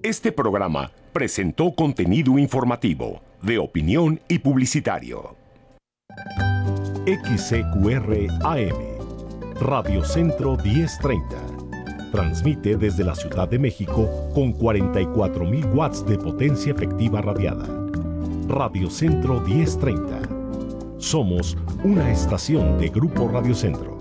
Este programa presentó contenido informativo, de opinión y publicitario. XCQR AM, Radio Centro 1030. Transmite desde la Ciudad de México con 44,000 watts de potencia efectiva radiada. Radio Centro 1030. Somos una estación de Grupo Radio Centro.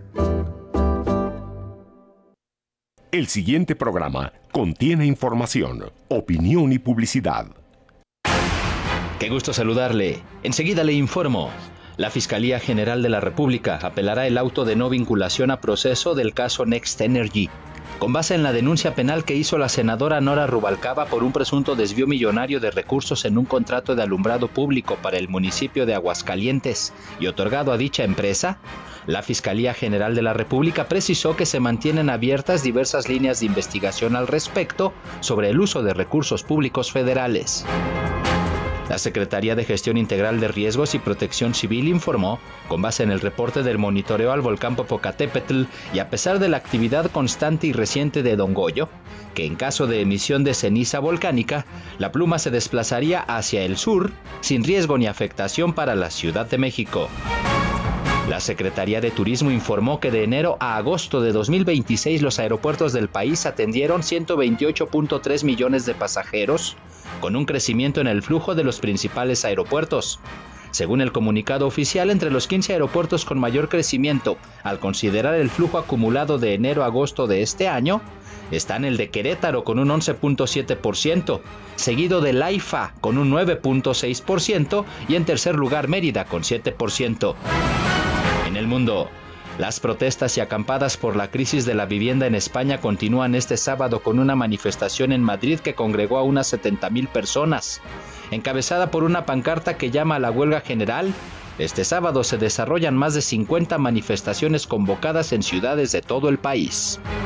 El siguiente programa contiene información, opinión y publicidad. Qué gusto saludarle. Enseguida le informo. La Fiscalía General de la República apelará el auto de no vinculación a proceso del caso Next Energy, con base en la denuncia penal que hizo la senadora Nora Rubalcaba por un presunto desvío millonario de recursos en un contrato de alumbrado público para el municipio de Aguascalientes y otorgado a dicha empresa. La Fiscalía General de la República precisó que se mantienen abiertas diversas líneas de investigación al respecto sobre el uso de recursos públicos federales. La Secretaría de Gestión Integral de Riesgos y Protección Civil informó, con base en el reporte del monitoreo al volcán Popocatépetl y a pesar de la actividad constante y reciente de Don Goyo, que en caso de emisión de ceniza volcánica, la pluma se desplazaría hacia el sur sin riesgo ni afectación para la Ciudad de México. La Secretaría de Turismo informó que de enero a agosto de 2026 los aeropuertos del país atendieron 128.3 millones de pasajeros, con un crecimiento en el flujo de los principales aeropuertos. Según el comunicado oficial, entre los 15 aeropuertos con mayor crecimiento, al considerar el flujo acumulado de enero a agosto de este año, están el de Querétaro con un 11.7%, seguido del AIFA con un 9.6% y en tercer lugar Mérida con 7%. En el mundo, las protestas y acampadas por la crisis de la vivienda en España continúan este sábado con una manifestación en Madrid que congregó a unas 70,000 personas. Encabezada por una pancarta que llama a la huelga general, este sábado se desarrollan más de 50 manifestaciones convocadas en ciudades de todo el país.